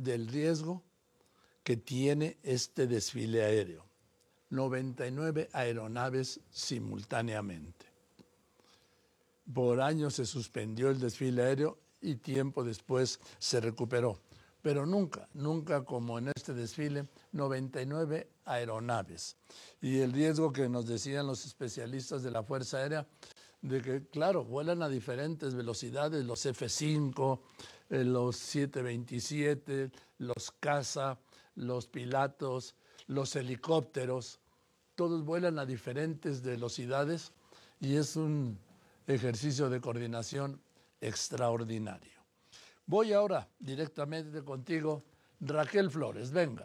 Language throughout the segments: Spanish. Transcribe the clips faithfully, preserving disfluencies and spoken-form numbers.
del riesgo que tiene este desfile aéreo. noventa y nueve aeronaves simultáneamente. Por años se suspendió el desfile aéreo y tiempo después se recuperó. Pero nunca, nunca como en este desfile, noventa y nueve aeronaves. Y el riesgo que nos decían los especialistas de la Fuerza Aérea, de que, claro, vuelan a diferentes velocidades, los F cinco, eh, los siete veintisiete, los caza, los pilatos, los helicópteros, todos vuelan a diferentes velocidades y es un ejercicio de coordinación extraordinario. Voy ahora directamente contigo, Raquel Flores, venga.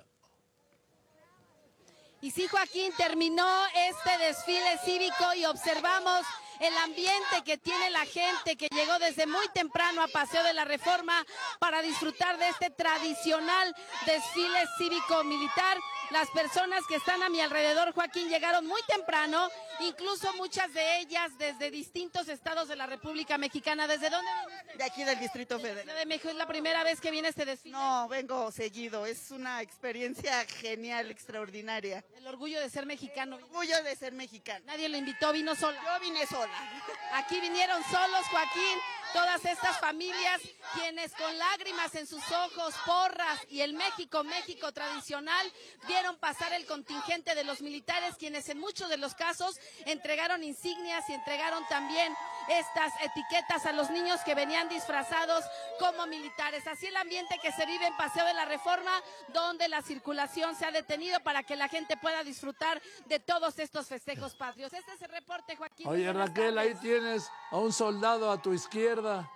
Y sí, Joaquín, terminó este desfile cívico y observamos el ambiente que tiene la gente que llegó desde muy temprano a Paseo de la Reforma para disfrutar de este tradicional desfile cívico-militar. Las personas que están a mi alrededor, Joaquín, llegaron muy temprano, incluso muchas de ellas desde distintos estados de la República Mexicana. ¿Desde dónde viene? De aquí del Distrito Federal. ¿De México es la primera vez que viene este desfile? No, vengo seguido. Es una experiencia genial, extraordinaria. El orgullo de ser mexicano. El orgullo de ser mexicano. Nadie lo invitó, vino sola. Yo vine sola. Aquí vinieron solos, Joaquín, todas estas familias, quienes con lágrimas en sus ojos, porras y el México, México tradicional, vieron pasar el contingente de los militares, quienes en muchos de los casos entregaron insignias y entregaron también estas etiquetas a los niños que venían disfrazados como militares. Así el ambiente que se vive en Paseo de la Reforma, donde la circulación se ha detenido para que la gente pueda disfrutar de todos estos festejos patrios. Este es el reporte, Joaquín. Oye, Raquel, ahí tienes a un soldado a tu izquierda.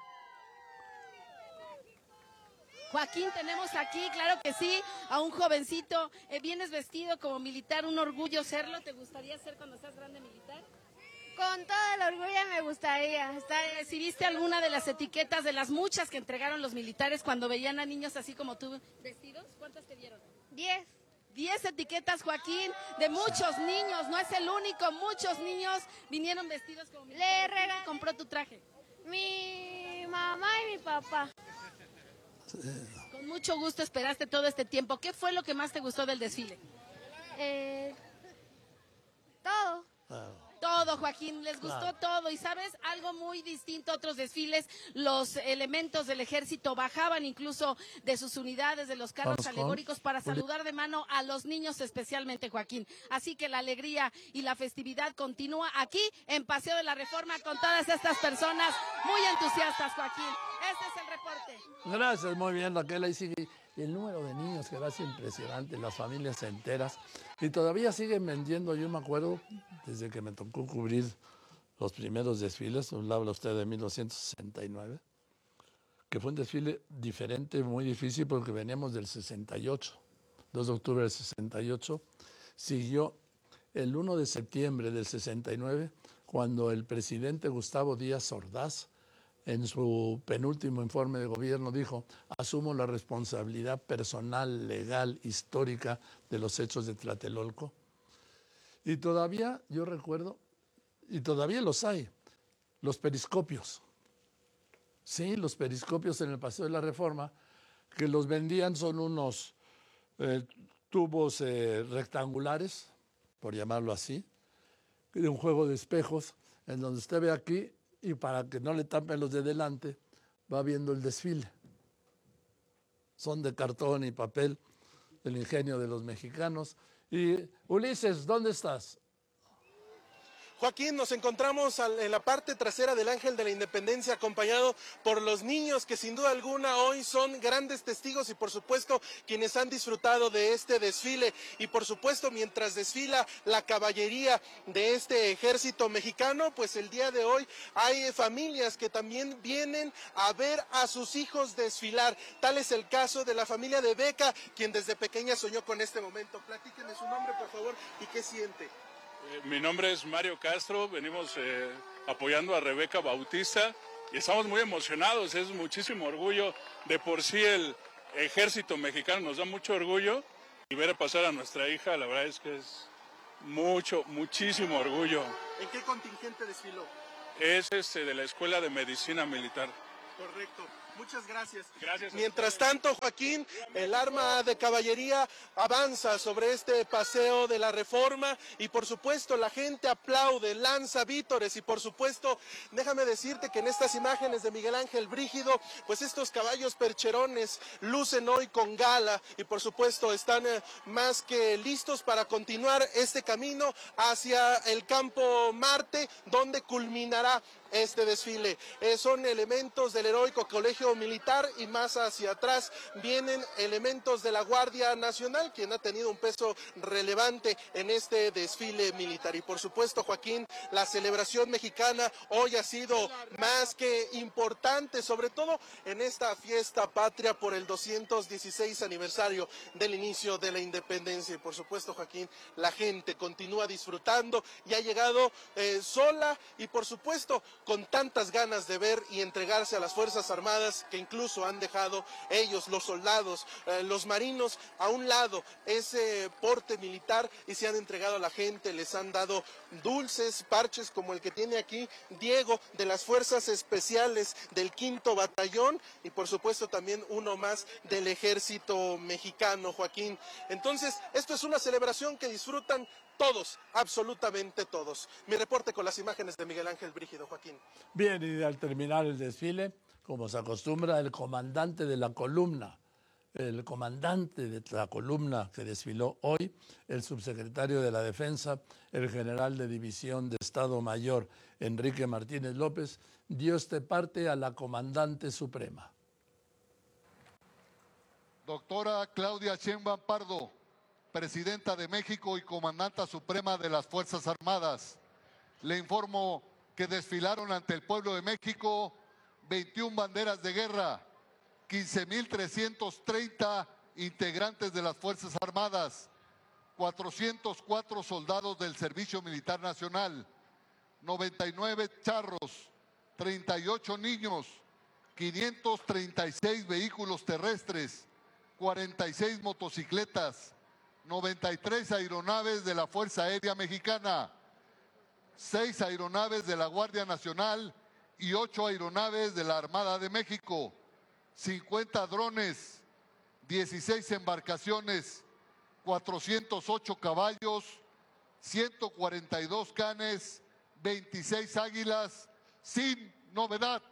Joaquín, tenemos aquí, claro que sí, a un jovencito. Eh, vienes vestido como militar, un orgullo serlo. ¿Te gustaría ser cuando seas grande militar? Con todo el orgullo me gustaría estar. ¿Recibiste alguna de las etiquetas de las muchas que entregaron los militares cuando veían a niños así como tú vestidos? ¿Cuántas te dieron? Diez. Diez etiquetas, Joaquín, de muchos niños, no es el único, muchos niños vinieron vestidos como militares. Le regalé. ¿Quién compró tu traje? Mi mamá y mi papá. Con mucho gusto esperaste todo este tiempo. ¿Qué fue lo que más te gustó del desfile? Eh, todo. Todo, Joaquín, les gustó claro. todo. Y sabes, algo muy distinto a otros desfiles, los elementos del ejército bajaban incluso de sus unidades, de los carros Vamos alegóricos con... para saludar de mano a los niños especialmente, Joaquín. Así que la alegría y la festividad continúa aquí en Paseo de la Reforma con todas estas personas muy entusiastas, Joaquín. Este es el reporte. Gracias, muy bien, Raquel. Ahí sigue el número de niños que va a ser impresionante, las familias enteras. Y todavía siguen vendiendo, yo me acuerdo, desde que me tocó cubrir los primeros desfiles, habla usted de mil novecientos sesenta y nueve, que fue un desfile diferente, muy difícil, porque veníamos del sesenta y ocho, dos de octubre del sesenta y ocho, siguió el primero de septiembre del sesenta y nueve, cuando el presidente Gustavo Díaz Ordaz, en su penúltimo informe de gobierno, dijo: asumo la responsabilidad personal, legal, histórica de los hechos de Tlatelolco. Y todavía, yo recuerdo, y todavía los hay, los periscopios. Sí, los periscopios en el Paseo de la Reforma, que los vendían, son unos eh, tubos eh, rectangulares, por llamarlo así, de un juego de espejos, en donde usted ve aquí, y para que no le tapen los de delante, va viendo el desfile. Son de cartón y papel, del ingenio de los mexicanos. Y Ulises, ¿dónde estás? Joaquín, nos encontramos en la parte trasera del Ángel de la Independencia, acompañado por los niños que sin duda alguna hoy son grandes testigos y por supuesto quienes han disfrutado de este desfile. Y por supuesto mientras desfila la caballería de este ejército mexicano, pues el día de hoy hay familias que también vienen a ver a sus hijos desfilar. Tal es el caso de la familia de Beca, quien desde pequeña soñó con este momento. Platíquenme su nombre, por favor, y qué siente. Eh, mi nombre es Mario Castro, venimos eh, apoyando a Rebeca Bautista y estamos muy emocionados, es muchísimo orgullo. De por sí el ejército mexicano nos da mucho orgullo y ver a pasar a nuestra hija, la verdad es que es mucho, muchísimo orgullo. ¿En qué contingente desfiló? Es este, de la Escuela de Medicina Militar. Correcto. Muchas gracias. Gracias. Mientras tanto, Joaquín, el arma de caballería avanza sobre este paseo de la Reforma y por supuesto la gente aplaude, lanza vítores y por supuesto, déjame decirte que en estas imágenes de Miguel Ángel Brígido, pues estos caballos percherones lucen hoy con gala y por supuesto están eh, más que listos para continuar este camino hacia el Campo Marte, donde culminará este desfile. Eh, son elementos del heroico Colegio Militar y más hacia atrás vienen elementos de la Guardia Nacional, quien ha tenido un peso relevante en este desfile militar. Y por supuesto, Joaquín, la celebración mexicana hoy ha sido más que importante, sobre todo en esta fiesta patria por el doscientos dieciséis aniversario del inicio de la independencia. Y por supuesto, Joaquín, la gente continúa disfrutando y ha llegado eh, sola y por supuesto con tantas ganas de ver y entregarse a las Fuerzas Armadas, que incluso han dejado ellos, los soldados, eh, los marinos, a un lado ese porte militar y se han entregado a la gente, les han dado dulces, parches como el que tiene aquí Diego de las Fuerzas Especiales del Quinto Batallón y por supuesto también uno más del Ejército Mexicano, Joaquín. Entonces, esto es una celebración que disfrutan todos, absolutamente todos. Mi reporte con las imágenes de Miguel Ángel Brígido, Joaquín. Bien, y al terminar el desfile, como se acostumbra, el comandante de la columna, el comandante de la columna que desfiló hoy, el subsecretario de la Defensa, el general de División de Estado Mayor, Enrique Martínez López, dio este parte a la comandante suprema. Doctora Claudia Sheinbaum Pardo, Presidenta de México y Comandanta Suprema de las Fuerzas Armadas. Le informo que desfilaron ante el pueblo de México veintiuna banderas de guerra, quince mil trescientos treinta integrantes de las Fuerzas Armadas, cuatrocientos cuatro soldados del Servicio Militar Nacional, noventa y nueve charros, treinta y ocho niños, quinientos treinta y seis vehículos terrestres, cuarenta y seis motocicletas, noventa y tres aeronaves de la Fuerza Aérea Mexicana, seis aeronaves de la Guardia Nacional y ocho aeronaves de la Armada de México, cincuenta drones, dieciséis embarcaciones, cuatrocientos ocho caballos, ciento cuarenta y dos canes, veintiséis águilas, sin novedad.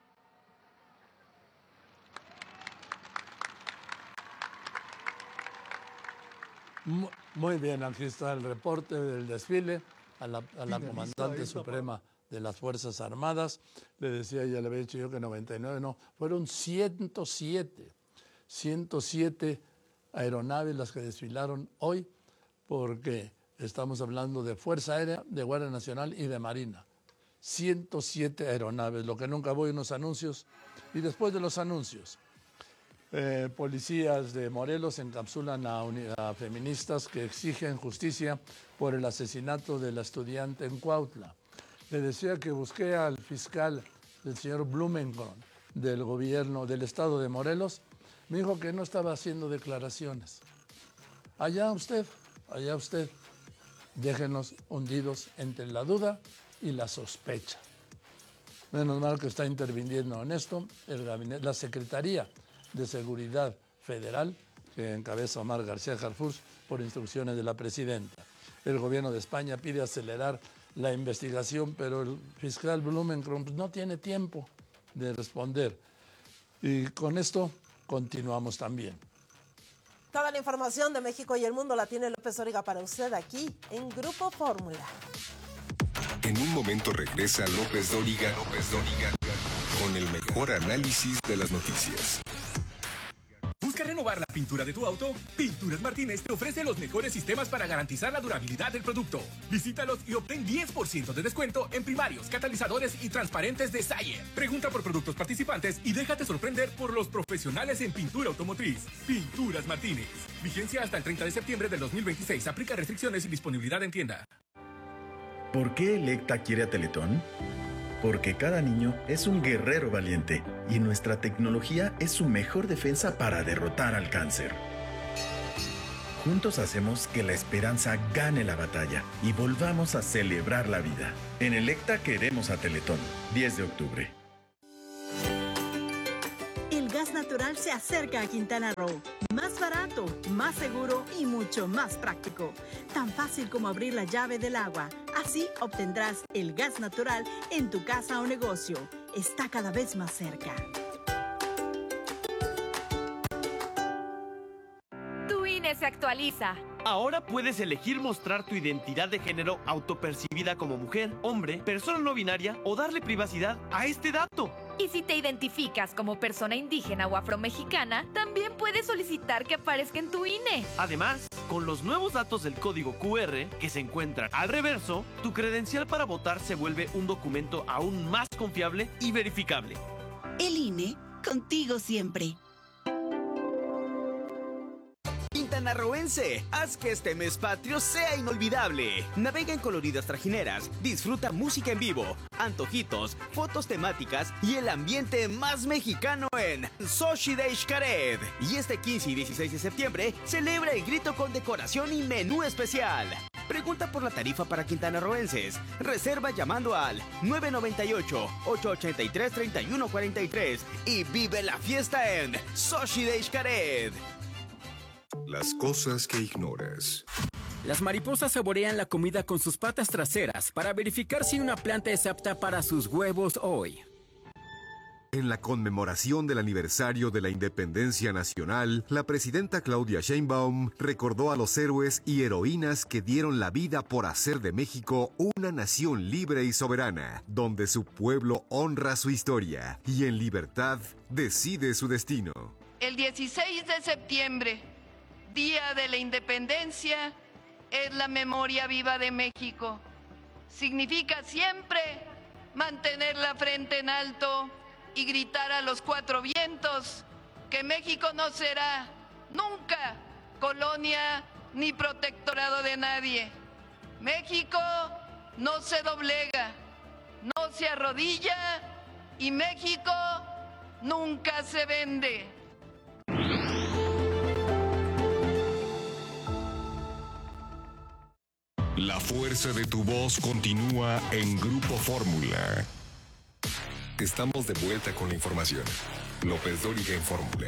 Muy bien, aquí está el reporte del desfile a la, a la comandante suprema de las Fuerzas Armadas. Le decía, ya le había dicho yo que noventa y nueve, no, fueron ciento siete, ciento siete aeronaves las que desfilaron hoy, porque estamos hablando de Fuerza Aérea, de Guardia Nacional y de Marina. ciento siete aeronaves, lo que nunca voy en los anuncios. Y después de los anuncios, Eh, policías de Morelos encapsulan a, a feministas que exigen justicia por el asesinato de la estudiante en Cuautla. Le decía que busqué al fiscal, el señor Blumenkron, del gobierno del estado de Morelos. Me dijo que no estaba haciendo declaraciones. Allá usted, allá usted, déjenos hundidos entre la duda y la sospecha. Menos mal que está interviniendo en esto el gabinete, la Secretaría de Seguridad Federal, que encabeza Omar García Harfuch, por instrucciones de la presidenta. El gobierno de España pide acelerar la investigación, pero el fiscal Blumenkron no tiene tiempo de responder. Y con esto continuamos también. Toda la información de México y el mundo la tiene López Dóriga para usted aquí en Grupo Fórmula. En un momento regresa López Dóriga, López Dóriga con el mejor análisis de las noticias. ¿Busca renovar la pintura de tu auto? Pinturas Martínez te ofrece los mejores sistemas para garantizar la durabilidad del producto. Visítalos y obtén diez por ciento de descuento en primarios, catalizadores y transparentes de Sayer. Pregunta por productos participantes y déjate sorprender por los profesionales en pintura automotriz. Pinturas Martínez. Vigencia hasta el treinta de septiembre del dos mil veintiséis. Aplica restricciones y disponibilidad en tienda. ¿Por qué Electa quiere a Teletón? Porque cada niño es un guerrero valiente y nuestra tecnología es su mejor defensa para derrotar al cáncer. Juntos hacemos que la esperanza gane la batalla y volvamos a celebrar la vida. En Electa queremos a Teletón. diez de octubre. natural se acerca a Quintana Roo. Más barato, más seguro y mucho más práctico. Tan fácil como abrir la llave del agua. Así obtendrás el gas natural en tu casa o negocio. Está cada vez más cerca. Tu I N E se actualiza. Ahora puedes elegir mostrar tu identidad de género autopercibida como mujer, hombre, persona no binaria o darle privacidad a este dato. Y si te identificas como persona indígena o afromexicana, también puedes solicitar que aparezca en tu I N E. Además, con los nuevos datos del código Q R que se encuentran al reverso, tu credencial para votar se vuelve un documento aún más confiable y verificable. El I N E, contigo siempre. Quintanarroense, haz que este mes patrio sea inolvidable. Navega en coloridas trajineras, disfruta música en vivo, antojitos, fotos temáticas y el ambiente más mexicano en Xochitl de Xcaret. Y este quince y dieciséis de septiembre, celebra el grito con decoración y menú especial. Pregunta por la tarifa para quintanarroenses. Reserva llamando al nueve nueve ocho, ocho ocho tres, tres uno cuatro tres y vive la fiesta en Xochitl de Xcaret. Las cosas que ignoras. Las mariposas saborean la comida con sus patas traseras para verificar si una planta es apta para sus huevos hoy. En la conmemoración del aniversario de la independencia nacional, la presidenta Claudia Sheinbaum recordó a los héroes y heroínas que dieron la vida por hacer de México una nación libre y soberana, donde su pueblo honra su historia y en libertad decide su destino. El dieciséis de septiembre, Día de la Independencia, es la memoria viva de México. Significa siempre mantener la frente en alto y gritar a los cuatro vientos que México no será nunca colonia ni protectorado de nadie. México no se doblega, no se arrodilla y México nunca se vende. La fuerza de tu voz continúa en Grupo Fórmula. Estamos de vuelta con la información. López Dóriga en Fórmula.